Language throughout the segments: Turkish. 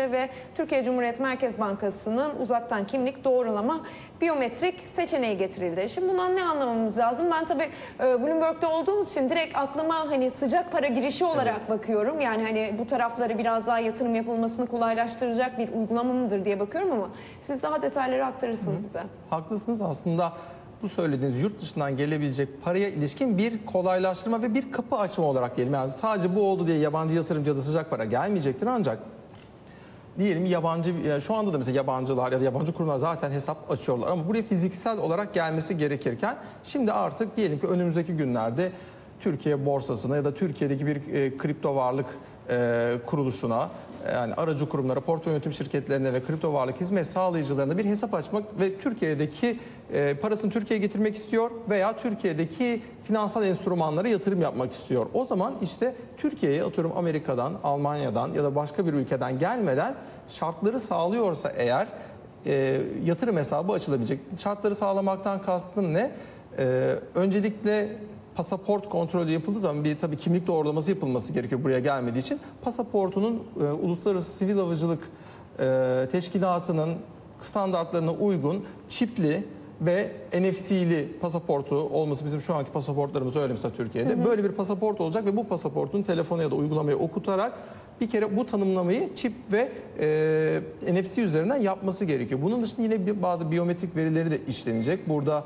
ve Türkiye Cumhuriyet Merkez Bankası'nın uzaktan kimlik doğrulama biyometrik seçeneği getirildi. Şimdi bundan ne anlamamız lazım? Ben tabii Bloomberg'de olduğumuz için direkt aklıma hani sıcak para girişi olarak bakıyorum. Yani hani bu tarafları biraz daha yatırım yapılmasını kolaylaştıracak bir uygulama mıdır diye bakıyorum ama siz daha detayları aktarırsınız bize. Haklısınız aslında. Bu söylediğiniz yurt dışından gelebilecek paraya ilişkin bir kolaylaştırma ve bir kapı açma olarak diyelim. Yani sadece bu oldu diye yabancı yatırımcıya da sıcak para gelmeyecektir ancak diyelim yabancı, yani şu anda da mesela yabancılar ya da yabancı kurumlar zaten hesap açıyorlar ama buraya fiziksel olarak gelmesi gerekirken şimdi artık diyelim ki önümüzdeki günlerde Türkiye borsasına ya da Türkiye'deki bir kripto varlık kuruluşuna, yani aracı kurumlara, portföy yönetim şirketlerine ve kripto varlık hizmet sağlayıcılarına bir hesap açmak ve Türkiye'deki parasını Türkiye'ye getirmek istiyor veya Türkiye'deki finansal enstrümanlara yatırım yapmak istiyor. O zaman işte Türkiye'ye atıyorum Amerika'dan, Almanya'dan ya da başka bir ülkeden gelmeden şartları sağlıyorsa eğer yatırım hesabı açılabilecek. Şartları sağlamaktan kastım ne? Öncelikle pasaport kontrolü yapıldığı zaman bir tabii kimlik doğrulaması yapılması gerekiyor buraya gelmediği için. Pasaportunun Uluslararası Sivil Havacılık Teşkilatı'nın standartlarına uygun çipli ve NFC'li pasaportu olması, bizim şu anki pasaportlarımız öyle mesela Türkiye'de. Böyle bir pasaport olacak ve bu pasaportun telefona ya da uygulamaya okutarak bir kere bu tanımlamayı çip ve NFC üzerinden yapması gerekiyor. Bunun dışında yine bazı biyometrik verileri de işlenecek. Burada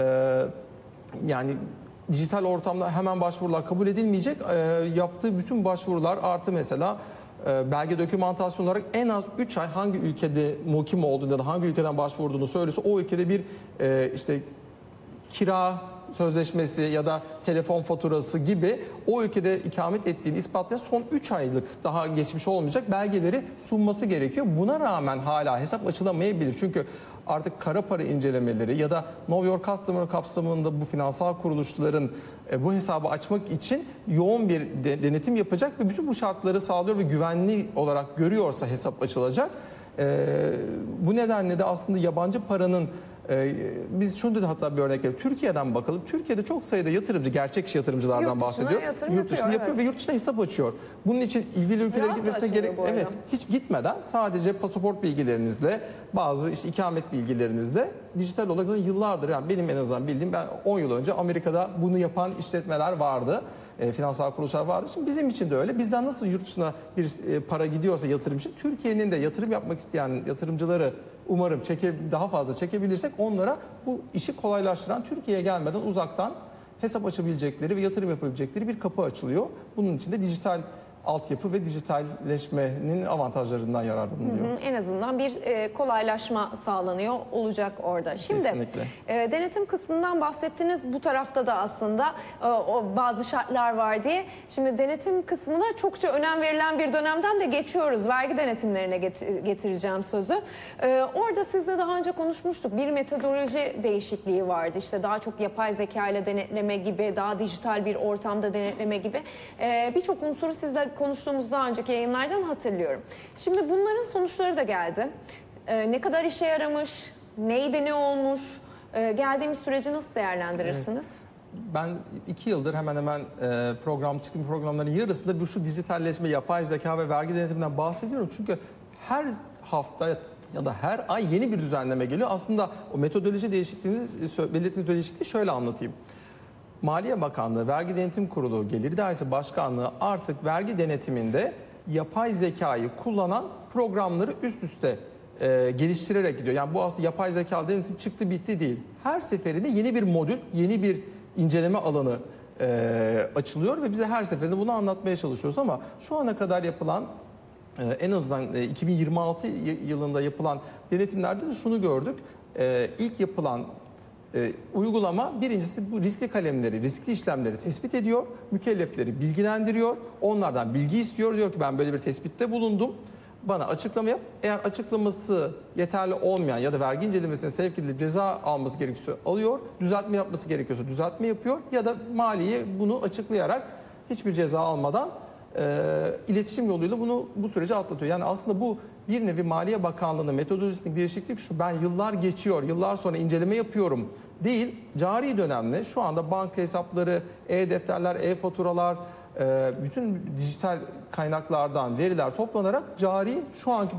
yani dijital ortamda hemen başvurular kabul edilmeyecek. Yaptığı bütün başvurular artı mesela belge dokümantasyon olarak en az 3 ay hangi ülkede mukim olduğunu ya da hangi ülkeden başvurduğunu söylüyorsa o ülkede bir işte kira sözleşmesi ya da telefon faturası gibi o ülkede ikamet ettiğini ispatlayan son 3 aylık daha geçmiş olmayacak belgeleri sunması gerekiyor. Buna rağmen hala hesap açılamayabilir. Çünkü artık kara para incelemeleri ya da Know Your Customer kapsamında bu finansal kuruluşların bu hesabı açmak için yoğun bir denetim yapacak ve bütün bu şartları sağlıyor ve güvenli olarak görüyorsa hesap açılacak. Bu nedenle de aslında yabancı paranın biz şunu da hatta bir örnek verelim. Türkiye'den bakalım. Türkiye'de çok sayıda yatırımcı, gerçek yatırımcılardan bahsediyor. Yurt dışında yapıyor ve yurt dışında hesap açıyor. Bunun için ilgili ülkelere gitmesine gerek hiç gitmeden sadece pasaport bilgilerinizle, bazı işte ikamet bilgilerinizle dijital olarak yıllardır, yani benim en azından bildiğim, ben 10 yıl önce Amerika'da bunu yapan işletmeler vardı. Finansal kuruluşlar vardı. Şimdi bizim için de öyle. Bizden nasıl yurt dışına bir para gidiyorsa yatırım için, Türkiye'nin de yatırım yapmak isteyen yatırımcıları umarım daha fazla çekebilirsek onlara bu işi kolaylaştıran, Türkiye'ye gelmeden uzaktan hesap açabilecekleri ve yatırım yapabilecekleri bir kapı açılıyor. Bunun için de dijital altyapı ve dijitalleşmenin avantajlarından yararlanılıyor. En azından bir kolaylaşma sağlanıyor olacak orada. Şimdi denetim kısmından bahsettiniz. Bu tarafta da aslında bazı şartlar var diye. Şimdi denetim kısmına çokça önem verilen bir dönemden de geçiyoruz. Vergi denetimlerine getireceğim sözü. Orada sizle daha önce konuşmuştuk. Bir metodoloji değişikliği vardı. İşte daha çok yapay zeka ile denetleme gibi, daha dijital bir ortamda denetleme gibi birçok unsuru sizle konuştuğumuz daha önceki yayınlardan hatırlıyorum. Şimdi bunların sonuçları da geldi. Ne kadar işe yaramış, neydi ne olmuş, geldiğimiz süreci nasıl değerlendirirsiniz? Ben 2 yıldır hemen hemen çıktığım programların yarısında şu dijitalleşme, yapay zeka ve vergi denetiminden bahsediyorum. Çünkü her hafta ya da her ay yeni bir düzenleme geliyor. Aslında o metodoloji belirttiğiniz değişikliği şöyle anlatayım. Maliye Bakanlığı, Vergi Denetim Kurulu, Gelir İdaresi Başkanlığı artık vergi denetiminde yapay zekayı kullanan programları üst üste geliştirerek gidiyor. Yani bu aslında yapay zeka denetim çıktı bitti değil. Her seferinde yeni bir modül, yeni bir inceleme alanı açılıyor ve bize her seferinde bunu anlatmaya çalışıyoruz. Ama şu ana kadar yapılan, en azından 2026 yılında yapılan denetimlerde de şunu gördük. İlk yapılan uygulama birincisi bu riskli kalemleri, riskli işlemleri tespit ediyor, mükellefleri bilgilendiriyor, onlardan bilgi istiyor, diyor ki ben böyle bir tespitte bulundum, bana açıklama yap. Eğer açıklaması yeterli olmayan ya da vergi incelemesine sevk edilip ceza alması gerekiyorsa alıyor, düzeltme yapması gerekiyorsa düzeltme yapıyor ya da maliye bunu açıklayarak hiçbir ceza almadan iletişim yoluyla bu süreci atlatıyor. Yani aslında bu bir nevi Maliye Bakanlığı'nın metodolojisindeki değişiklik şu: ben yıllar geçiyor, yıllar sonra inceleme yapıyorum değil, cari dönemde şu anda banka hesapları, e-defterler, e-faturalar, bütün dijital kaynaklardan veriler toplanarak cari şu anki